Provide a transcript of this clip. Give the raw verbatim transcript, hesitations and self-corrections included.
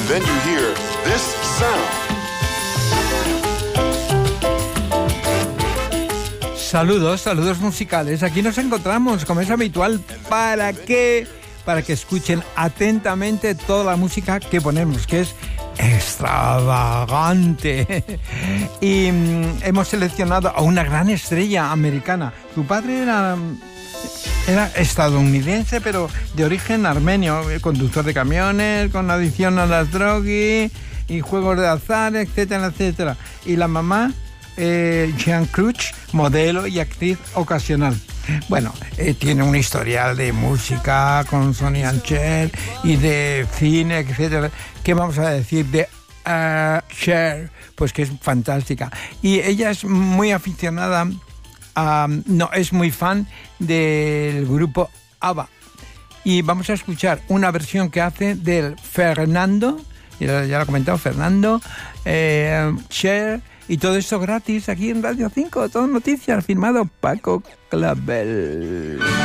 And then you hear this sound. Saludos, saludos musicales. Aquí nos encontramos, como es habitual, para que, para que escuchen atentamente toda la música que ponemos, que es extravagante. Y mm, hemos seleccionado a una gran estrella americana. Su padre era, era estadounidense, pero de origen armenio, conductor de camiones, con adicción a las drogas y juegos de azar, etcétera, etcétera. Y la mamá, eh, Jean Crouch, modelo y actriz ocasional. Bueno, eh, tiene un historial de música con Sonny and Cher y de cine, etcétera. ¿Qué vamos a decir de uh, Cher? Pues que es fantástica. Y ella es muy aficionada, a, no, es muy fan del grupo ABBA. Y vamos a escuchar una versión que hace del Fernando, ya, ya lo he comentado, Fernando, eh, Cher. Y todo esto gratis aquí en Radio cinco, todo noticias, firmado Paco Clavel.